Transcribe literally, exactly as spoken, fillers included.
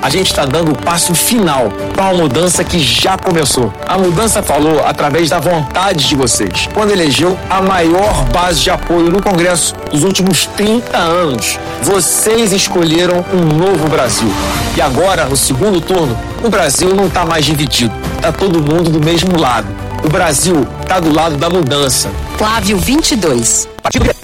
a gente está dando o passo final para uma mudança que já começou. A mudança falou através da vontade de vocês, quando elegeu a maior base de apoio no Congresso dos últimos trinta anos. Vocês escolheram um novo Brasil. E agora, no segundo turno, o Brasil não está mais dividido. Está todo mundo do mesmo lado. O Brasil está do lado da mudança. Flávio vinte e dois. Partido